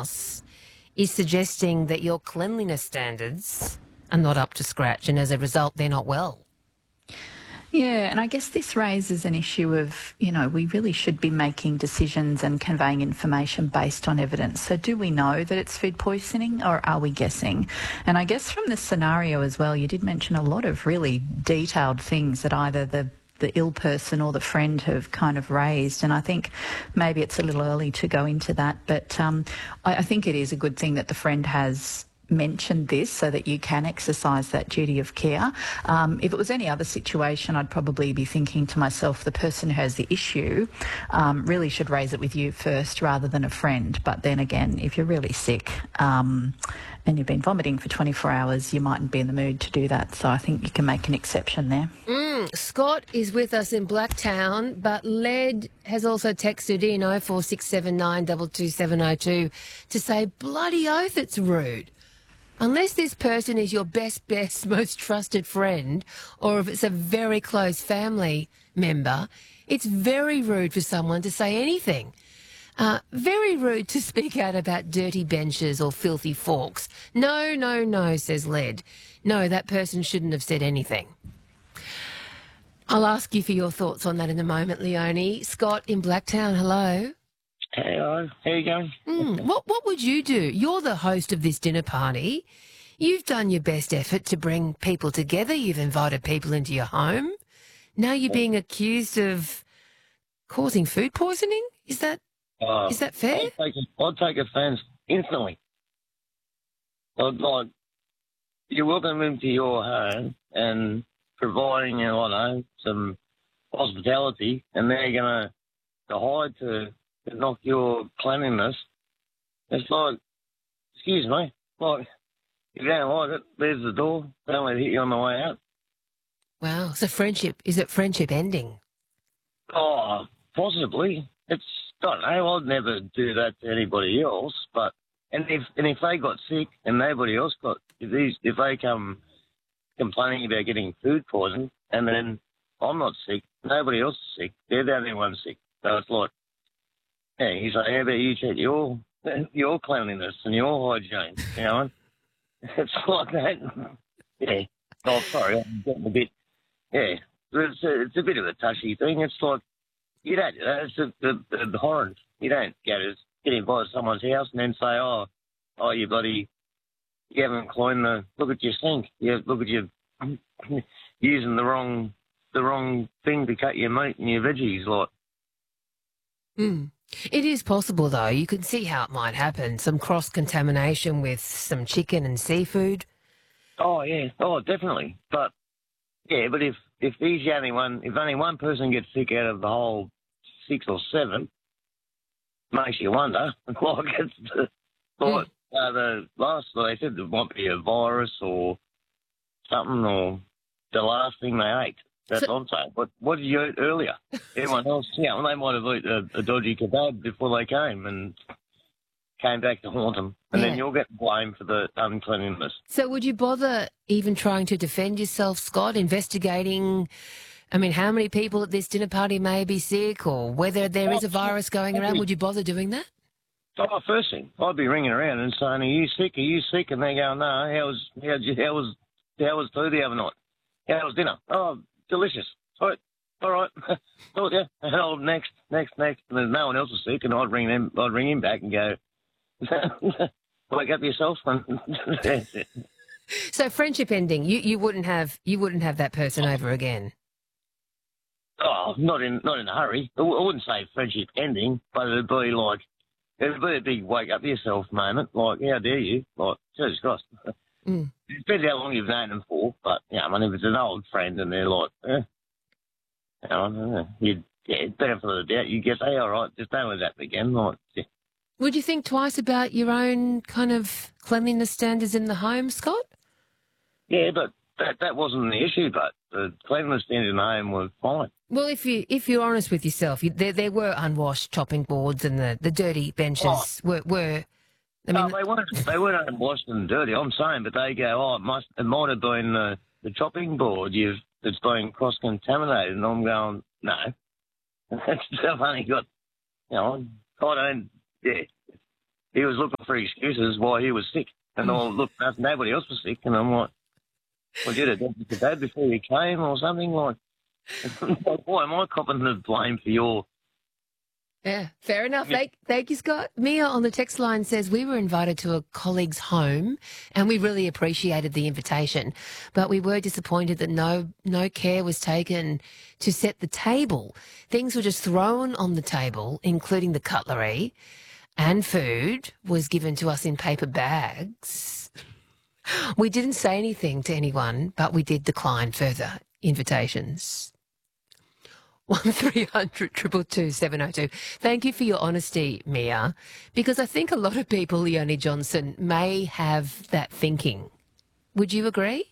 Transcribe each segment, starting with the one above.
house is suggesting that your cleanliness standards are not up to scratch, and as a result, they're not well. Yeah, and I guess this raises an issue of, we really should be making decisions and conveying information based on evidence. So do we know that it's food poisoning, or are we guessing? And I guess from this scenario as well, you did mention a lot of really detailed things that either the ill person or the friend have kind of raised, and I think maybe it's a little early to go into that, but I think it is a good thing that the friend has mentioned this so that you can exercise that duty of care. If it was any other situation, I'd probably be thinking to myself, the person who has the issue really should raise it with you first rather than a friend. But then again, if you're really sick and you've been vomiting for 24 hours, you mightn't be in the mood to do that. So I think you can make an exception there. Scott is with us in Blacktown, but Led has also texted in 0467 22702 to say, bloody oath, it's rude. Unless this person is your best, most trusted friend, or if it's a very close family member, it's very rude for someone to say anything. Very rude to speak out about dirty benches or filthy forks. No, says Led. No, that person shouldn't have said anything. I'll ask you for your thoughts on that in a moment, Leonie. Scott in Blacktown, hello. Hello, how you going? What would you do? You're the host of this dinner party. You've done your best effort to bring people together. You've invited people into your home. Now you're being accused of causing food poisoning? Is that fair? I'd take offence instantly. You're welcome into your home and providing, some hospitality, and they're going to hide to knock your cleanliness. It's like, excuse me, if you don't like it, there's the door. Don't let it hit you on the way out. Wow. So is it friendship ending? Oh, possibly. I don't know, I'd never do that to anybody else, and if they got sick and nobody else if they come complaining about getting food poisoning and then I'm not sick, nobody else is sick, they're the only one sick. So it's like, yeah, he's like, how about you check your cleanliness and your hygiene, It's like that. Yeah. Oh, sorry, I'm getting a bit, yeah. It's a bit of a touchy thing. It's like, you don't do that. It's abhorrent. You don't get invited to someone's house and then say, oh, you haven't cleaned look at your sink. Look at you using the wrong thing to cut your meat and your veggies, like. It is possible, though. You can see how it might happen. Some cross-contamination with some chicken and seafood. Oh, yeah. Oh, definitely. But if he's the only one, if only one person gets sick out of the whole 6 or 7, makes you wonder. The last, they said there might be a virus or something, or the last thing they ate. That's what I'm saying. But what did you eat earlier? Everyone else, they might have eaten a dodgy kebab before they came back to haunt them. And then you'll get blamed for the uncleanliness. So would you bother even trying to defend yourself, Scott, investigating, how many people at this dinner party may be sick, or whether there is a virus going around? Would you bother doing that? Oh, first thing, I'd be ringing around and saying, are you sick? Are you sick? And they go, no, how was food the other night? How was dinner? Oh, delicious. All right. Oh, yeah. And I'll next. And there's no one else is sick, and I'd ring him back and go, wake up yourself. So friendship ending, you wouldn't have that person over again? Oh, not in a hurry. I wouldn't say friendship ending, but it'd be a big wake up yourself moment. Like, how dare you? Like, Jesus Christ. It depends how long you've known them for, but if it's an old friend and they're like, better for the doubt. You get, hey, all right, just don't let that happen again. Like, yeah. Would you think twice about your own kind of cleanliness standards in the home, Scott? Yeah, but that wasn't the issue. But the cleanliness standards in the home were fine. Well, if you're honest with yourself, there were unwashed chopping boards and the dirty benches were. No, they weren't unwashed and dirty. I'm saying, but they go, it might have been the chopping board that's been cross contaminated, and I'm going, no, I've only got, I don't, yeah. he was looking for excuses why he was sick. And look, nobody else was sick. And I'm like, well, you did it to Dad before you came or something? Like, why am I copping the blame for your... Yeah, fair enough. Thank you, Scott. Mia on the text line says, we were invited to a colleague's home and we really appreciated the invitation, but we were disappointed that no care was taken to set the table. Things were just thrown on the table, including the cutlery, and food was given to us in paper bags. We didn't say anything to anyone, but we did decline further invitations. 1300 222 702. Thank you for your honesty, Mia, because I think a lot of people, Leonie Johnson, may have that thinking. Would you agree?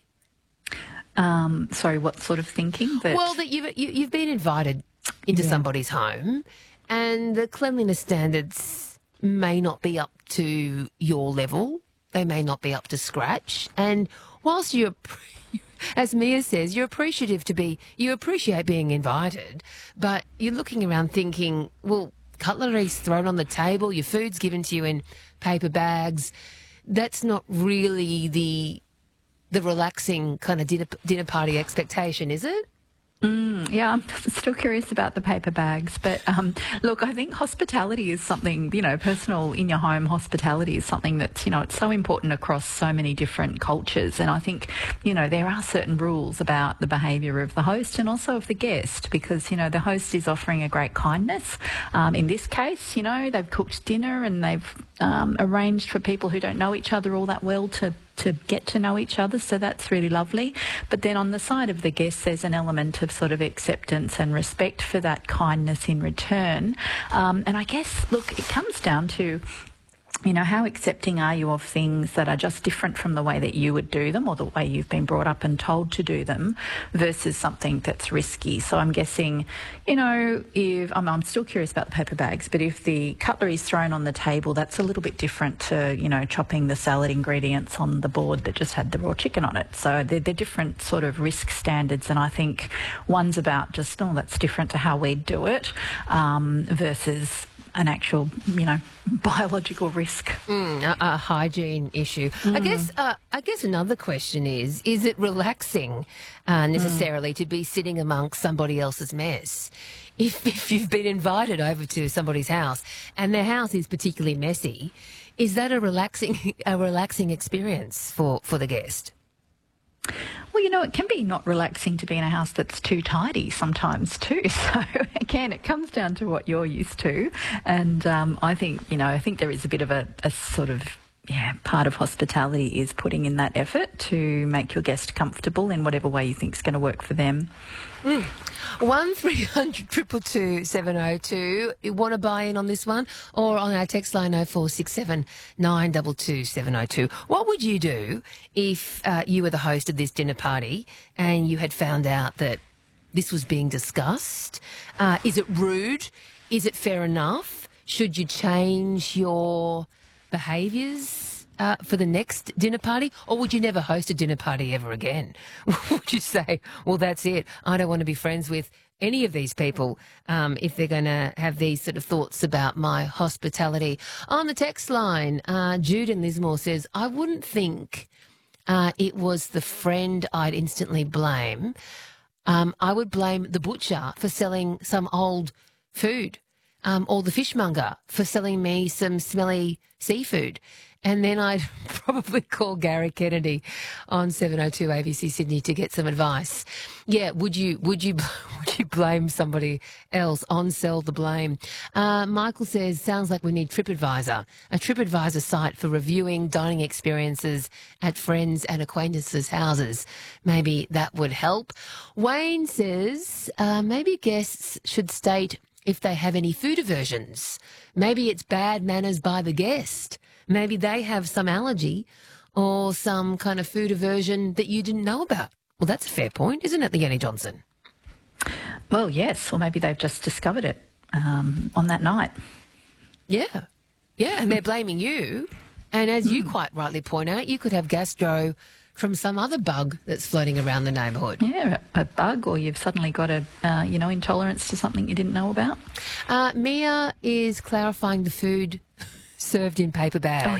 Sorry, what sort of thinking? Well, that you've been invited into somebody's home and the cleanliness standards may not be up to your level. They may not be up to scratch. And whilst you're... As Mia says, you appreciate being invited, but you're looking around thinking, well, cutlery's thrown on the table, your food's given to you in paper bags. That's not really the relaxing kind of dinner party expectation, is it? Yeah, I'm still curious about the paper bags. But look, I think hospitality is something, personal in your home hospitality is something that's, it's so important across so many different cultures. And I think, there are certain rules about the behaviour of the host and also of the guest because, the host is offering a great kindness. In this case, they've cooked dinner and they've arranged for people who don't know each other all that well to get to know each other, so that's really lovely. But then on the side of the guest, there's an element of sort of acceptance and respect for that kindness in return. And I guess, look, it comes down to, how accepting are you of things that are just different from the way that you would do them or the way you've been brought up and told to do them versus something that's risky. So I'm guessing, if I'm still curious about the paper bags, but if the cutlery is thrown on the table, that's a little bit different to, chopping the salad ingredients on the board that just had the raw chicken on it. So they're different sort of risk standards. And I think one's about just, that's different to how we do it versus an actual, biological risk. A hygiene issue. I guess another question is it relaxing necessarily to be sitting amongst somebody else's mess? If you've been invited over to somebody's house and their house is particularly messy, is that a relaxing experience for the guest? Well, it can be not relaxing to be in a house that's too tidy sometimes too. So again, it comes down to what you're used to. And I think there is a bit of a sort of, part of hospitality is putting in that effort to make your guest comfortable in whatever way you think is going to work for them. 1300 222 702. You want to buy in on this one? Or on our text line 0467 922 702. What would you do if you were the host of this dinner party and you had found out that this was being discussed? Is it rude? Is it fair enough? Should you change your behaviours for the next dinner party, or would you never host a dinner party ever again? Would you say, well, that's it, I don't want to be friends with any of these people if they're going to have these sort of thoughts about my hospitality? On the text line, Jude in Lismore says, I wouldn't think it was the friend I'd instantly blame. I would blame the butcher for selling some old food, or the fishmonger for selling me some smelly seafood. And then I'd probably call Gary Kennedy on 702 ABC Sydney to get some advice. Yeah, would you blame somebody else? On sell the blame. Michael says, sounds like we need TripAdvisor, a TripAdvisor site for reviewing dining experiences at friends and acquaintances' houses. Maybe that would help. Wayne says, maybe guests should state if they have any food aversions. Maybe it's bad manners by the guest. Maybe they have some allergy or some kind of food aversion that you didn't know about. Well, that's a fair point, isn't it, Leonie Johnson? Well, yes, or maybe they've just discovered it on that night. Yeah, and they're blaming you. And as you quite rightly point out, you could have gastro from some other bug that's floating around the neighbourhood. Yeah, a bug, or you've suddenly got a, intolerance to something you didn't know about. Mia is clarifying the food served in paper bags.